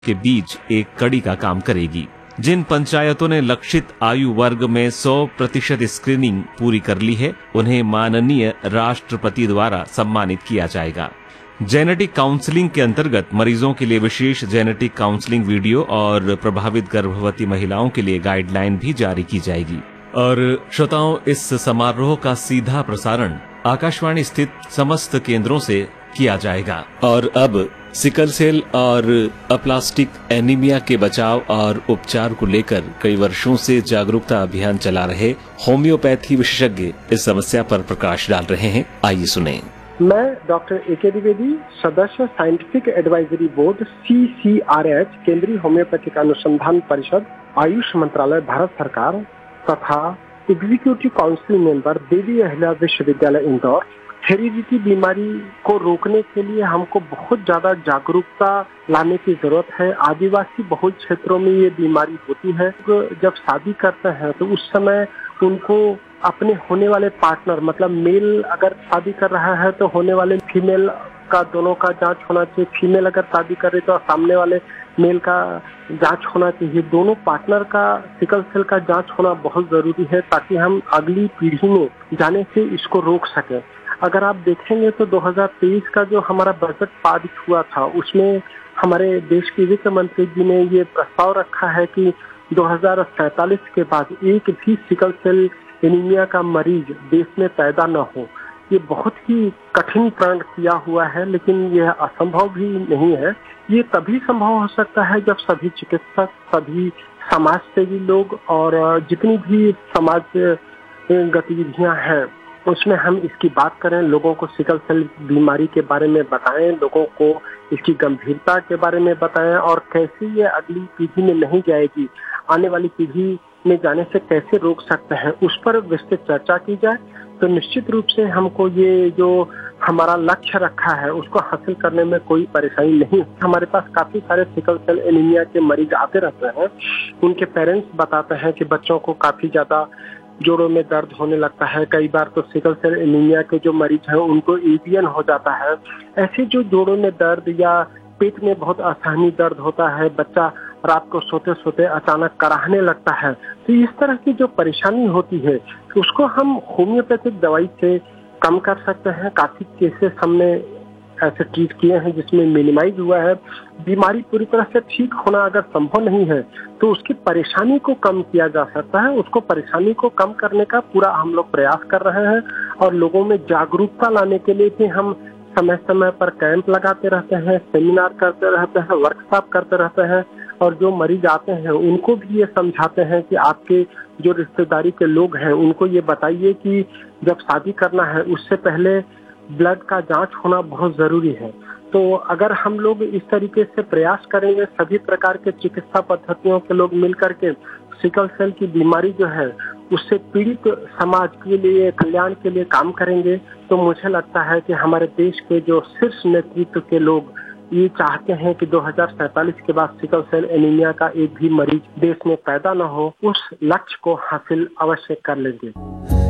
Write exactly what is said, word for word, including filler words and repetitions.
के बीच एक कड़ी का काम करेगी। जिन पंचायतों ने लक्षित आयु वर्ग में सौ प्रतिशत स्क्रीनिंग पूरी कर ली है, उन्हें माननीय राष्ट्रपति द्वारा सम्मानित किया जाएगा। जेनेटिक काउंसलिंग के अंतर्गत मरीजों के लिए विशेष जेनेटिक काउंसलिंग वीडियो और प्रभावित गर्भवती महिलाओं के लिए गाइडलाइन भी जारी की जाएगी। और श्रोताओं, इस समारोह का सीधा प्रसारण आकाशवाणी स्थित समस्त केंद्रों से किया जाएगा। और अब सिकल सेल और अप्लास्टिक एनीमिया के बचाव और उपचार को लेकर कई वर्षों से जागरूकता अभियान चला रहे होम्योपैथी विशेषज्ञ इस समस्या पर प्रकाश डाल रहे हैं। आइए सुने। मैं डॉक्टर ए के द्विवेदी, सदस्य scientific advisory board C C R H, केंद्रीय होम्योपैथिक अनुसंधान परिषद, आयुष मंत्रालय, भारत सरकार तथा executive council member, Devi Ahilya विश्वविद्यालय इंदौर। हेरिडिटी बीमारी को रोकने के लिए हमको बहुत ज्यादा जागरूकता लाने की जरूरत है। आदिवासी बहुल क्षेत्रों में ये बीमारी होती है। जब शादी करते हैं तो उस समय उनको अपने होने वाले पार्टनर, मतलब मेल अगर शादी कर रहा है तो होने वाले फीमेल का दोनों का जांच होना चाहिए। फीमेल अगर शादी कर रही तो सामने वाले मेल का जांच होना चाहिए। दोनों पार्टनर का सिकल सेल का जांच होना बहुत जरूरी है, ताकि हम अगली पीढ़ी में जाने से इसको रोक सके। अगर आप देखेंगे तो दो हज़ार तेईस का जो हमारा बजट पारित हुआ था, उसमें हमारे देश के वित्त मंत्री जी ने ये प्रस्ताव रखा है कि दो हज़ार सैंतालीस के बाद एक भी सिकल सेल एनीमिया का मरीज देश में पैदा न हो। ये बहुत ही कठिन प्रण किया हुआ है, लेकिन यह असंभव भी नहीं है। ये तभी संभव हो सकता है जब सभी चिकित्सक, सभी समाज सेवी लोग और जितनी भी समाज गतिविधियां हैं उसमें हम इसकी बात करें, लोगों को सिकल सेल बीमारी के बारे में बताएं, लोगों को इसकी गंभीरता के बारे में बताएं और कैसे ये अगली पीढ़ी में नहीं जाएगी, आने वाली पीढ़ी में जाने से कैसे रोक सकते हैं, उस पर विस्तृत चर्चा की जाए। तो निश्चित रूप से हमको ये जो हमारा लक्ष्य रखा है उसको हासिल करने में कोई परेशानी नहीं। हमारे पास काफी सारे सिकल सेल एनीमिया के मरीज आते रहते हैं। उनके पेरेंट्स बताते हैं कि बच्चों को काफी ज्यादा जोड़ों में दर्द होने लगता है। कई बार तो सिकल सेल एनीमिया के जो मरीज हैं उनको एवियन हो जाता है। ऐसे जो जोड़ों में दर्द या पेट में बहुत असहनीय दर्द होता है, बच्चा रात को सोते सोते अचानक कराहने लगता है, तो इस तरह की जो परेशानी होती है उसको हम होम्योपैथिक दवाई से कम कर सकते हैं। काफी केसेस हमने ऐसे ट्रीट किए हैं जिसमें मिनिमाइज हुआ है। बीमारी पूरी तरह से ठीक होना अगर संभव नहीं है तो उसकी परेशानी को कम किया जा सकता है। उसको परेशानी को कम करने का पूरा हम लोग प्रयास कर रहे हैं और लोगों में जागरूकता लाने के लिए भी हम समय समय पर कैंप लगाते रहते हैं, सेमिनार करते रहते हैं, वर्कशॉप करते रहते हैं और जो मरीज आते हैं उनको भी ये समझाते हैं कि आपके जो रिश्तेदारी के लोग हैं उनको ये बताइए कि जब शादी करना है उससे पहले ब्लड का जांच होना बहुत जरूरी है। तो अगर हम लोग इस तरीके से प्रयास करेंगे, सभी प्रकार के चिकित्सा पद्धतियों के लोग मिलकर के सिकल सेल की बीमारी जो है उससे पीड़ित समाज के लिए, कल्याण के लिए काम करेंगे, तो मुझे लगता है कि हमारे देश के जो शीर्ष नेतृत्व के लोग ये चाहते हैं कि दो हज़ार सैंतालीस के बाद सिकल सेल एनीमिया का एक भी मरीज देश में पैदा न हो, उस लक्ष्य को हासिल अवश्य कर लेंगे।